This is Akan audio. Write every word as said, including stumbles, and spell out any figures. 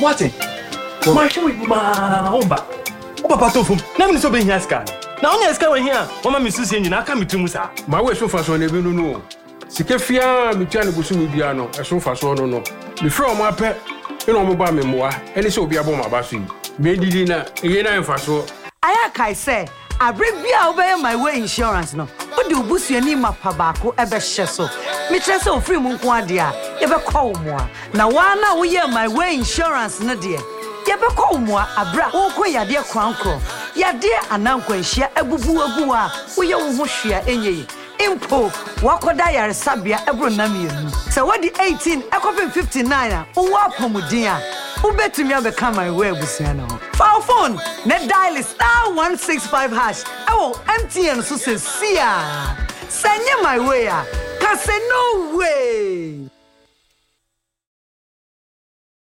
What? My show with my Oba. Oba Patofum. Never so being here, scan. Now, only a scan here. Mama, Missus Yen, I come to Musa. My way so fast on every no. Sikefia, Michano Busumiano, a so fast on no. Before my pet, you know, Mobile memoir, and it's so be a bomb about you. Made dinner, again, I'm fast. I say, I bring me obey my way insurance no. What do Bussy and Nima Pabako ever sheso? Micheso free Munquadia, ever call more. Now, one now we hear my way insurance, no dear. Yebe call more, a bra, oh, ya dear crown crow. Ya dear, and uncle, share a boo boo, we you share any. Impo, Wakodaya, Sabia, Ebronamian. So what the eighteen, a copy fifty-nine, oh, Wapomudia. Who bet to me I become my way with Siano? Foul phone, net dial is star one six five hash. Oh, empty and so says, see ya. Send you my way. Cause no way.